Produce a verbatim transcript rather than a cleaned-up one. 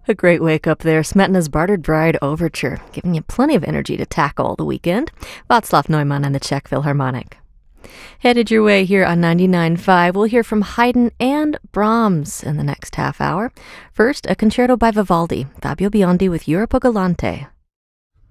A great wake up there. Smetana's Bartered Bride Overture, giving you plenty of energy to tackle the weekend. Václav Neumann and the Czech Philharmonic. Headed your way here on ninety-nine point five, we'll hear from Haydn and Brahms in the next half hour. First, a concerto by Vivaldi, Fabio Biondi with Europa Galante.